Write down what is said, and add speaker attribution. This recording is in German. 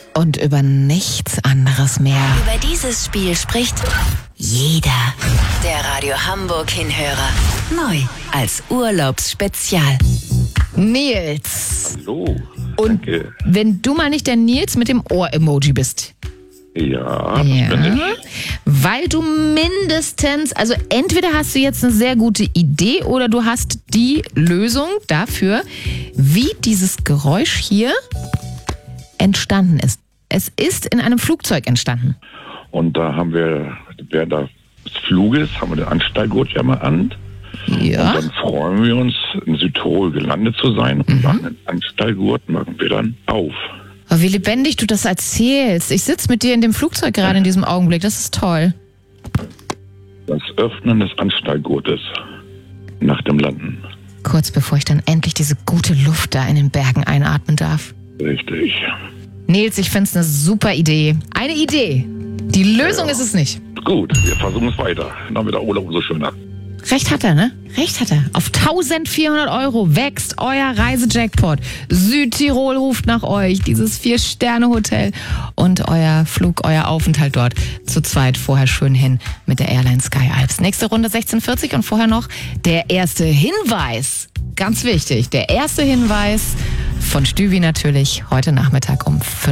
Speaker 1: Und über nichts anderes mehr.
Speaker 2: Über dieses Spiel spricht jeder. Der Radio Hamburg Hinhörer. Neu als Urlaubsspezial.
Speaker 1: Nils.
Speaker 3: Hallo.
Speaker 1: Und
Speaker 3: Danke.
Speaker 1: wenn du mal nicht der Nils mit dem Ohr-Emoji bist.
Speaker 3: Ja, das bin ich.
Speaker 1: Weil du mindestens, also entweder hast du jetzt eine sehr gute Idee oder du hast die Lösung dafür, wie dieses Geräusch hier entstanden ist. Es ist in einem Flugzeug entstanden.
Speaker 3: Und da haben wir, während des Fluges, haben wir den Anstallgurt ja mal an.
Speaker 1: Ja.
Speaker 3: Und dann freuen wir uns, in Südtirol gelandet zu sein. Und machen den Anstallgurt, machen wir dann auf.
Speaker 1: Oh, wie lebendig du das erzählst. Ich sitze mit dir in dem Flugzeug gerade in diesem Augenblick. Das ist toll.
Speaker 3: Das Öffnen des Anstallgurtes nach dem Landen.
Speaker 1: Kurz bevor ich dann endlich diese gute Luft da in den Bergen einatmen darf.
Speaker 3: Richtig.
Speaker 1: Nils, ich finde es eine super Idee. Eine Idee. Die Lösung ist es nicht.
Speaker 3: Gut, wir versuchen es weiter. Dann wird der Urlaub umso schöner.
Speaker 1: Recht hat er, ne? Recht hat er. Auf 1400 € wächst euer Reisejackpot. Südtirol ruft nach euch. Dieses 4-Sterne-Hotel und euer Flug, euer Aufenthalt dort. Zu zweit vorher schön hin mit der Airline Sky Alps. Nächste Runde 16:40 und vorher noch der erste Hinweis. Ganz wichtig, der erste Hinweis von Stübi natürlich heute Nachmittag um 5.